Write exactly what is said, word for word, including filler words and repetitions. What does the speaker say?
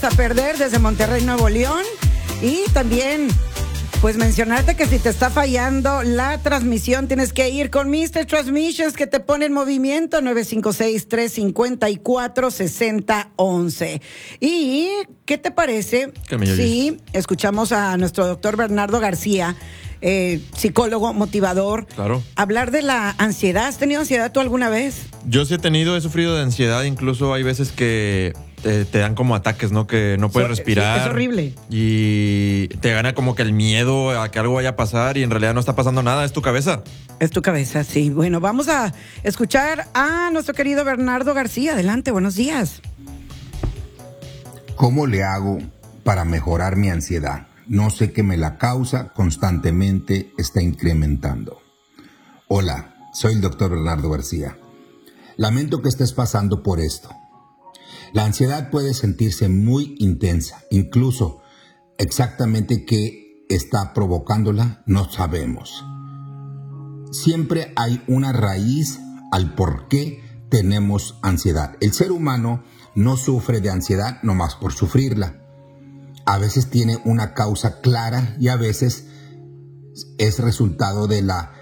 echas a perder desde Monterrey, Nuevo León. Y también, pues mencionarte que si te está fallando la transmisión, tienes que ir con mister Transmissions, que te pone en movimiento nueve cinco seis, tres cinco cuatro, seis cero uno uno. ¿Y qué te parece si escuchamos a nuestro doctor Bernardo García, eh, psicólogo, motivador, claro, hablar de la ansiedad? ¿Has tenido ansiedad tú alguna vez? Yo sí he tenido, he sufrido de ansiedad, incluso hay veces que te, te dan como ataques, ¿no? Que no puedes so, respirar. Sí, es horrible. Y te gana como que el miedo a que algo vaya a pasar y en realidad no está pasando nada, es tu cabeza. Es tu cabeza, sí. Bueno, vamos a escuchar a nuestro querido Bernardo García. Adelante, buenos días. ¿Cómo le hago para mejorar mi ansiedad? No sé qué me la causa, constantemente está incrementando. Hola, soy el doctor Bernardo García. Lamento que estés pasando por esto. La ansiedad puede sentirse muy intensa, incluso exactamente qué está provocándola no sabemos. Siempre hay una raíz al por qué tenemos ansiedad. El ser humano no sufre de ansiedad nomás por sufrirla. A veces tiene una causa clara y a veces es resultado de la